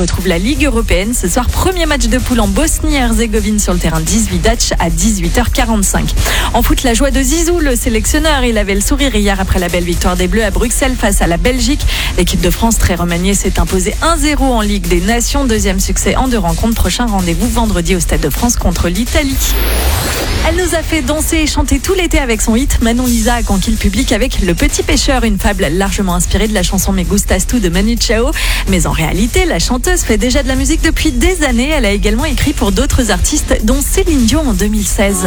retrouve la Ligue européenne. Ce soir, premier match de poule en Bosnie-Herzégovine sur le terrain 18H à 18h45. En foot, la joie de Zizou, le sélectionneur. Il avait le sourire hier après la belle victoire des Bleus à Bruxelles face à la Belgique. L'équipe de France, très remaniée, s'est imposée 1-0 en Ligue des Nations. Deuxième succès en 2 rencontres. Prochain rendez-vous vendredi au Stade de France contre l'Italie. Elle nous a fait danser et chanter tout l'été avec son hit. Manon Lisa a conquis le public avec Le Petit Pêcheur, une fable largement inspirée de la chanson Me Gustas Tu de Manu Chao. Mais en réalité, la chanteuse fait déjà de la musique depuis des années. Elle a également écrit pour d'autres artistes, dont Céline Dion en 2016.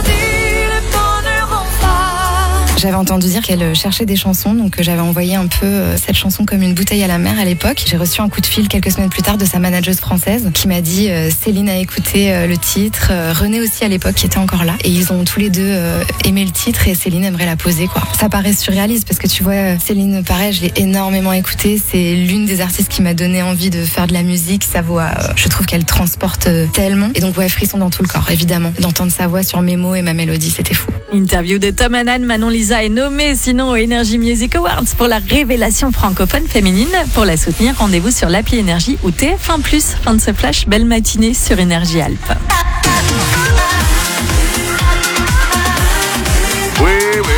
J'avais entendu dire qu'elle cherchait des chansons, donc j'avais envoyé un peu cette chanson comme une bouteille à la mer à l'époque. J'ai reçu un coup de fil quelques semaines plus tard de sa manageuse française qui m'a dit Céline a écouté le titre, René aussi à l'époque qui était encore là, et ils ont tous les deux aimé le titre et Céline aimerait la poser quoi. Ça paraît surréaliste parce que tu vois Céline, pareil, je l'ai énormément écoutée, c'est l'une des artistes qui m'a donné envie de faire de la musique. Sa voix, je trouve qu'elle transporte tellement, et donc ouais, frisson dans tout le corps évidemment. D'entendre sa voix sur mes mots et ma mélodie, c'était fou. Interview de Tom Hanan, Manon Lisa est nommée sinon aux Energy Music Awards pour la révélation francophone féminine. Pour la soutenir, rendez-vous sur l'appli Énergie ou TF1+. Fin de ce flash, belle matinée sur Énergie Alpes. Oui.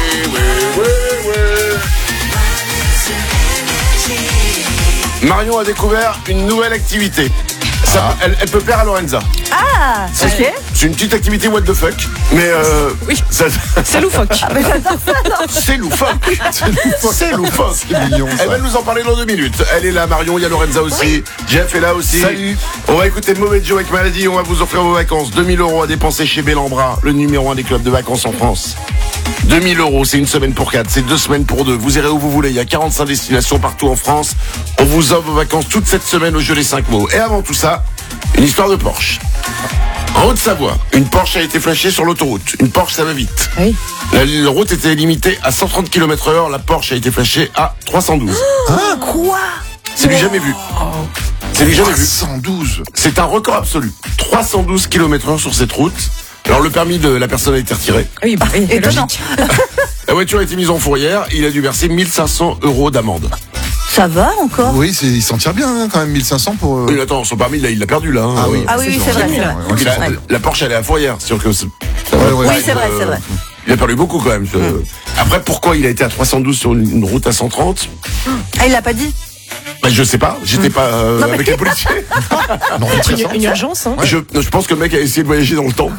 Marion a découvert une nouvelle activité. Elle peut plaire à Lorenza. Ah, ok. C'est une petite activité what the fuck, mais Oui. C'est loufoque. C'est loufoque. C'est loufoque. C'est mignon, ça. Elle va nous en parler dans 2 minutes. Elle est là, Marion, il y a Lorenza aussi. Oui. Jeff est là aussi. Salut. On va écouter Mauvais Joe avec Maladie. On va vous offrir vos vacances. 2000 € à dépenser chez Bellambra, le numéro 1 des clubs de vacances en France. 2000 €, c'est une semaine pour 4, c'est 2 semaines pour 2. Vous irez où vous voulez, il y a 45 destinations partout en France. On vous offre vos vacances toute cette semaine au jeu des 5 mots. Et avant tout ça, une histoire de Porsche. En Haute-Savoie, une Porsche a été flashée sur l'autoroute. Une Porsche, ça va vite. Oui. La route était limitée à 130 km/h. La Porsche a été flashée à 312. Quoi? C'est du jamais vu. C'est du jamais vu. 112. C'est un record absolu. 312 km/h sur cette route. Alors le permis de la personne a été retiré. Oui, Étonnant. La voiture a été mise en fourrière. Il a dû verser 1500 € d'amende. Ça va encore? Oui, il s'en tire bien hein, quand même, 1500 pour... Oui, attends, son permis, il l'a perdu là. Hein. Ah oui, Ah oui, c'est vrai. Puis la Porsche, elle est à fourrière. C'est sûr que Oui, c'est vrai. Il a perdu beaucoup quand même. Après, pourquoi il a été à 312 sur une route à 130? Ah, il l'a pas dit? Bah, je sais pas, j'étais pas avec les policiers. Non, Une urgence, hein. Je pense que le mec a essayé de voyager dans le temps.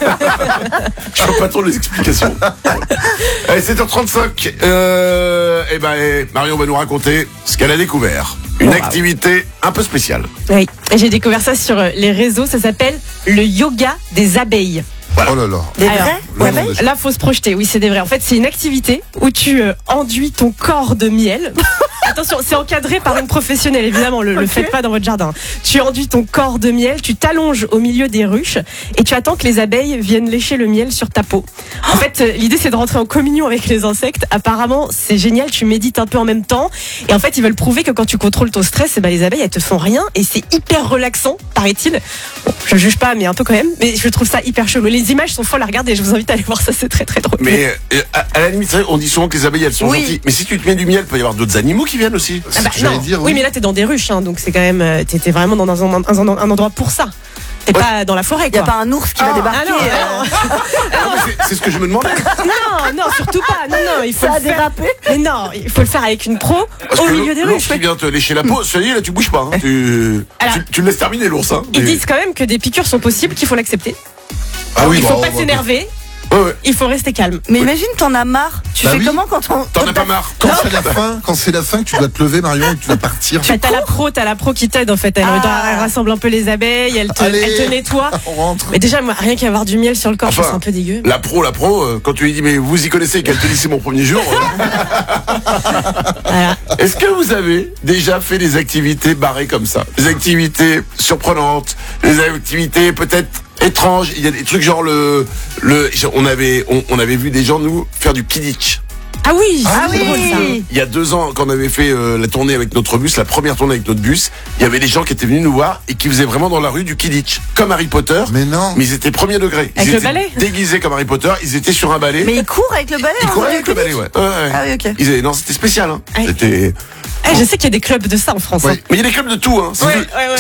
Je vois pas trop les explications. Allez, 7h35. Et ben, Marion va nous raconter ce qu'elle a découvert. Une activité un peu spéciale. Oui, et j'ai découvert ça sur les réseaux, ça s'appelle le yoga des abeilles. Oh là là. Des Alors, vrais? Ouais, Ouais. Là, faut se projeter, oui, c'est des vrais. En fait, c'est une activité où tu enduis ton corps de miel. Attention, c'est encadré par une professionnelle, évidemment, le faites pas dans votre jardin. Tu enduis ton corps de miel, tu t'allonges au milieu des ruches et tu attends que les abeilles viennent lécher le miel sur ta peau. En fait, l'idée, c'est de rentrer en communion avec les insectes. Apparemment, c'est génial, tu médites un peu en même temps. Et en fait, ils veulent prouver que quand tu contrôles ton stress, les abeilles, elles te font rien et c'est hyper relaxant, paraît-il. Bon, je juge pas, mais un peu quand même. Mais je trouve ça hyper chelou. Les images sont folles à regarder, je vous invite à aller voir ça, c'est très très drôle. Mais à la limite, on dit souvent que les abeilles, elles sont Oui. gentilles. Mais si tu te mets du miel, il peut y avoir d'autres animaux qui viennent aussi. C'est ce que j'allais dire, Oui, mais là, t'es dans des ruches, hein, donc c'est quand même. T'es vraiment dans un endroit pour ça. T'es pas dans la forêt, Il y a quoi. pas un ours qui va débarquer. C'est ce que je me demandais. Non, surtout pas. Non, il faut Ça a le faire. dérapé. Mais non, il faut le faire avec une pro Parce au que milieu des l'ours ruches. qui vient te lécher la peau, celui là, tu bouges pas. Hein. Alors, Tu le laisses terminer, l'ours. Hein. Ils disent quand même que des piqûres sont possibles, qu'il faut l'accepter. Ah oui, Il faut bon, pas bon, s'énerver. Ouais. Il faut rester calme. Mais imagine, t'en as marre. Tu Bah fais oui. comment quand on. T'en as pas marre. Quand c'est la fin, que tu dois te lever, Marion, et que tu vas partir. T'as la pro qui t'aide en fait. Elle rassemble un peu les abeilles, elle te nettoie. On rentre. Mais déjà, moi, rien qu'avoir du miel sur le corps, je trouve ça un peu dégueu. La pro, quand tu lui dis mais vous y connaissez, qu'elle te dit c'est mon premier jour. Voilà. Est-ce que vous avez déjà fait des activités barrées comme ça? Des activités surprenantes, des activités peut-être étranges. Il y a des trucs genre on avait vu des gens nous faire du kidditch. Ah oui, Ah c'est drôle, ça. oui. Il y a 2 ans, quand on avait fait la tournée avec notre bus, la première tournée avec notre bus, il y avait des gens qui étaient venus nous voir et qui faisaient vraiment dans la rue du kidditch, comme Harry Potter. Mais non. Mais ils étaient premier degré. Ils Avec le étaient balai déguisés comme Harry Potter. Ils étaient sur un balai. Mais il court avec le balai. Ils hein, couraient dans avec le balai, ouais. Ah oui, ok. Non, c'était spécial. Hein. Ah oui. C'était. Je sais qu'il y a des clubs de ça en France. Ouais. Hein. Mais il y a des clubs de tout. Hein. Si Ouais, vous- ouais, ouais.